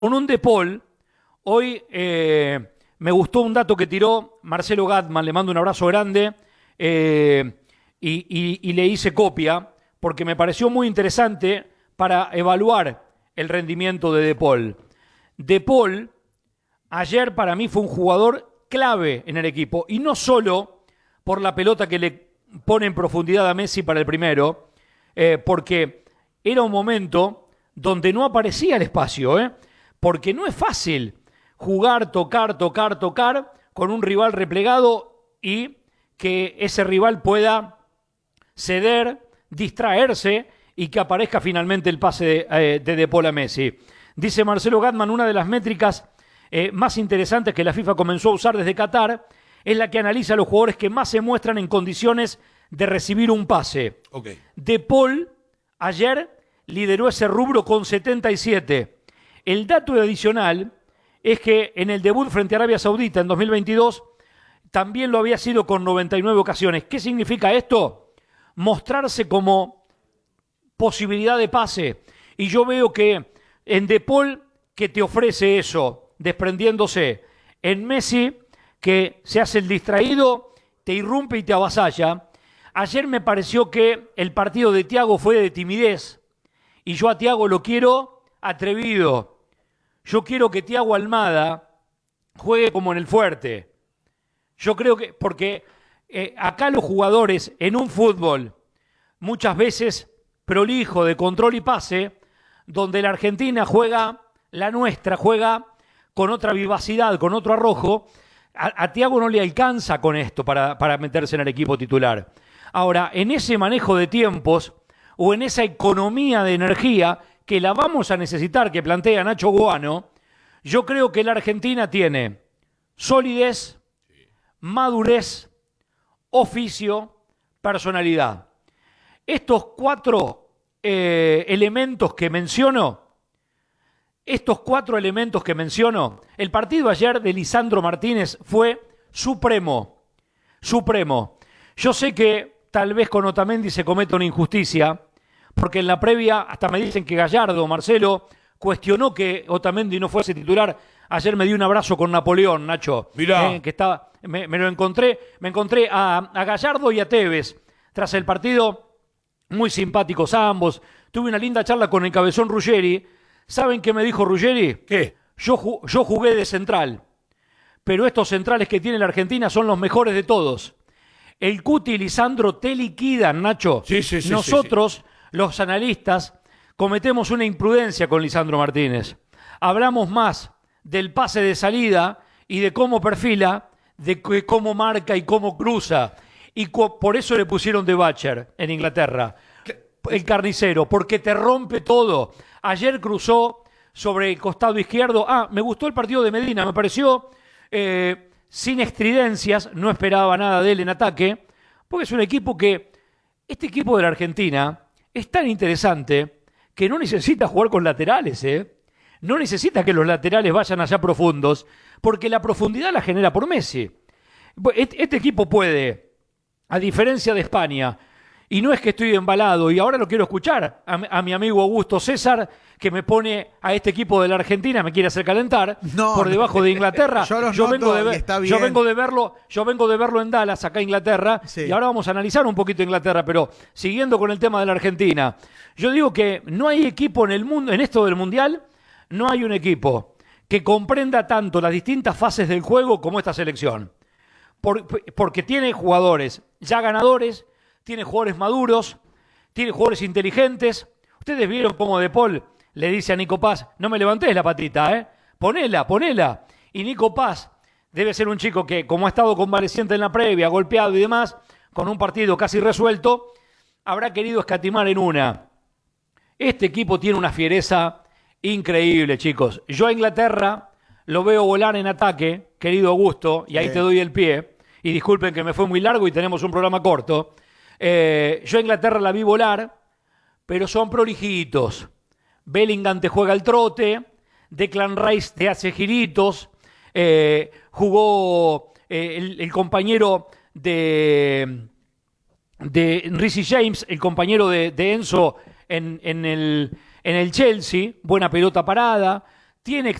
Con un De Paul, hoy me gustó un dato que tiró Marcelo Gatman, le mando un abrazo grande, y le hice copia, porque me pareció muy interesante para evaluar el rendimiento de Paul. De Paul, ayer para mí fue un jugador clave en el equipo, y no solo por la pelota que le pone en profundidad a Messi para el primero, porque era un momento donde no aparecía el espacio, porque no es fácil jugar, tocar con un rival replegado y que ese rival pueda ceder, distraerse y que aparezca finalmente el pase de Paul a Messi. Dice Marcelo Gatman, una de las métricas más interesantes que la FIFA comenzó a usar desde Qatar es la que analiza a los jugadores que más se muestran en condiciones de recibir un pase. Okay. De Paul ayer lideró ese rubro con 77. El dato adicional es que en el debut frente a Arabia Saudita en 2022 también lo había sido con 99 ocasiones. ¿Qué significa esto? Mostrarse como posibilidad de pase. Y yo veo que en De Paul, que te ofrece eso, desprendiéndose. En Messi, que se hace el distraído, te irrumpe y te avasalla. Ayer me pareció que el partido de Thiago fue de timidez. Y yo a Thiago lo quiero atrevido. Yo quiero que Thiago Almada juegue como en el Fuerte. Yo creo que, porque acá los jugadores en un fútbol, muchas veces prolijo de control y pase, donde la Argentina juega, la nuestra juega con otra vivacidad, con otro arrojo, a Thiago no le alcanza con esto para meterse en el equipo titular. Ahora, en ese manejo de tiempos o en esa economía de energía que la vamos a necesitar, que plantea Nacho Guano, yo creo que la Argentina tiene solidez, madurez, oficio, personalidad. Estos cuatro elementos que menciono, el partido ayer de Lisandro Martínez fue supremo. Yo sé que tal vez con Otamendi se cometa una injusticia, porque en la previa hasta me dicen que Gallardo, Marcelo, cuestionó que Otamendi no fuese titular. Ayer me di un abrazo con Napoleón, Nacho. Mirá. Que estaba, me encontré a Gallardo y a Tevez tras el partido, muy simpáticos ambos. Tuve una linda charla con el cabezón Ruggeri. ¿Saben qué me dijo Ruggeri? ¿Qué? Yo jugué de central, pero estos centrales que tiene la Argentina son los mejores de todos. El Cuti y Lisandro te liquidan, Nacho. Sí. Nosotros, los analistas, cometemos una imprudencia con Lisandro Martínez. Hablamos más del pase de salida y de cómo perfila, de cómo marca y cómo cruza. Y por eso le pusieron de Butcher en Inglaterra. El carnicero, porque te rompe todo. Ayer cruzó sobre el costado izquierdo. Me gustó el partido de Medina, me pareció sin estridencias, no esperaba nada de él en ataque, porque es un equipo que, este equipo de la Argentina, es tan interesante que no necesita jugar con laterales, no necesita que los laterales vayan allá profundos, porque la profundidad la genera por Messi. Este equipo puede, a diferencia de España, y no es que estoy embalado, y ahora lo quiero escuchar a mi amigo Augusto César, que me pone a este equipo de la Argentina, me quiere hacer calentar por debajo de Inglaterra. Yo vengo de verlo en Dallas, acá en Inglaterra, sí. Y ahora vamos a analizar un poquito Inglaterra, pero siguiendo con el tema de la Argentina, yo digo que no hay equipo en el mundo, en esto del Mundial, no hay un equipo que comprenda tanto las distintas fases del juego como esta selección. Porque tiene jugadores ya ganadores, tiene jugadores maduros, tiene jugadores inteligentes. Ustedes vieron cómo De Paul le dice a Nico Paz, no me levantes la patita, ponela. Y Nico Paz debe ser un chico que, como ha estado convaleciente en la previa, golpeado y demás, con un partido casi resuelto, habrá querido escatimar en una. Este equipo tiene una fiereza increíble, chicos. Yo a Inglaterra lo veo volar en ataque, querido Augusto, y ahí te doy el pie. Y disculpen que me fue muy largo y tenemos un programa corto. Yo a Inglaterra la vi volar, pero son prolijitos. Bellingham te juega el trote, Declan Rice te hace giritos, jugó el compañero de Reece James, el compañero de Enzo en el Chelsea, buena pelota parada. tiene